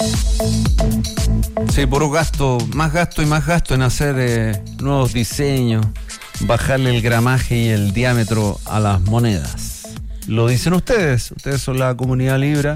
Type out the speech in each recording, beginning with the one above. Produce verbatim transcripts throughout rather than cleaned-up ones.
Sí, puro gasto, más gasto y más gasto en hacer eh, nuevos diseños, bajarle el gramaje y el diámetro a las monedas. Lo dicen ustedes, ustedes son la comunidad Libra.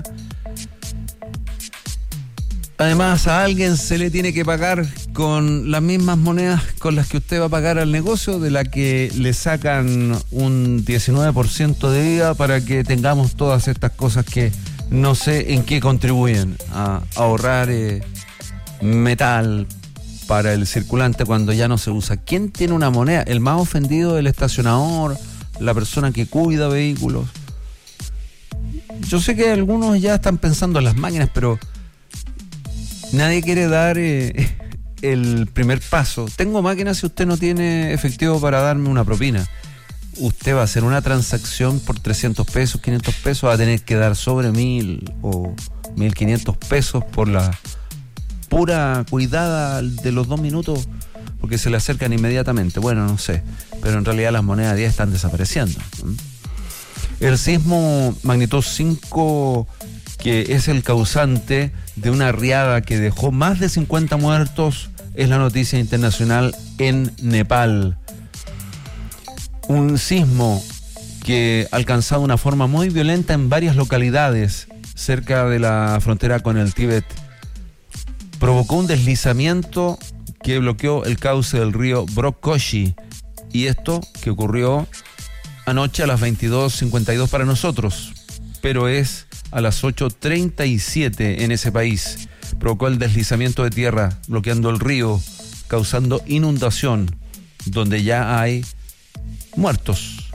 Además, a alguien se le tiene que pagar con las mismas monedas con las que usted va a pagar al negocio, de la que le sacan un diecinueve por ciento de I V A para que tengamos todas estas cosas que no sé en qué contribuyen a ahorrar eh, metal para el circulante cuando ya no se usa. ¿Quién tiene una moneda? El más ofendido, el estacionador, la persona que cuida vehículos. Yo sé que algunos ya están pensando en las máquinas, pero nadie quiere dar eh, el primer paso. Tengo máquinas si usted no tiene efectivo para darme una propina. Usted va a hacer una transacción por trescientos pesos, quinientos pesos, va a tener que dar sobre mil o mil quinientos pesos por la pura cuidada de los dos minutos, porque se le acercan inmediatamente. Bueno, no sé, pero en realidad las monedas diez están desapareciendo. El sismo magnitud cinco, que es el causante de una riada que dejó más de cincuenta muertos, es la noticia internacional en Nepal. Un sismo que ha alcanzado una forma muy violenta en varias localidades cerca de la frontera con el Tíbet. Provocó un deslizamiento que bloqueó el cauce del río Brok-Koshi, y esto que ocurrió anoche a las veintidós cincuenta y dos para nosotros, pero es a las ocho treinta y siete en ese país. Provocó el deslizamiento de tierra, bloqueando el río, causando inundación, donde ya hay muertos.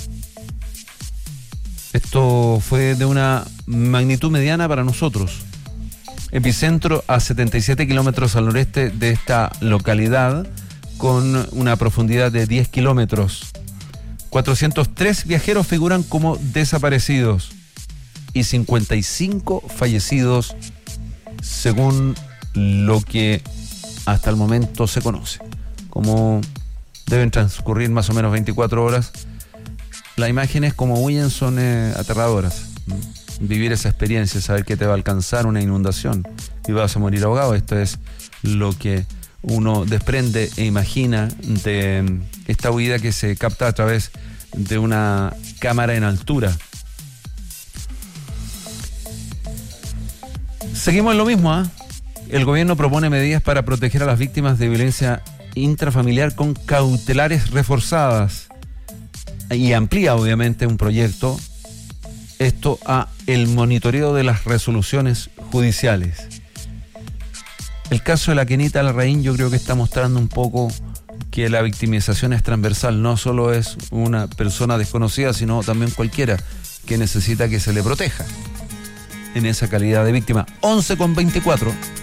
Esto fue de una magnitud mediana para nosotros. Epicentro a setenta y siete kilómetros al noreste de esta localidad, con una profundidad de diez kilómetros. cuatrocientos tres viajeros figuran como desaparecidos y cincuenta y cinco fallecidos, según lo que hasta el momento se conoce. Como deben transcurrir más o menos veinticuatro horas, las imágenes como huyen son eh, aterradoras. Vivir esa experiencia, saber que te va a alcanzar una inundación y vas a morir ahogado, esto es lo que uno desprende e imagina de esta huida que se capta a través de una cámara en altura. Seguimos en lo mismo, ¿eh? El gobierno propone medidas para proteger a las víctimas de violencia intrafamiliar con cautelares reforzadas y amplía obviamente un proyecto, esto a el monitoreo de las resoluciones judiciales. El caso de la Kenita Larraín yo creo que está mostrando un poco que la victimización es transversal, no solo es una persona desconocida, sino también cualquiera que necesita que se le proteja en esa calidad de víctima. once con veinticuatro.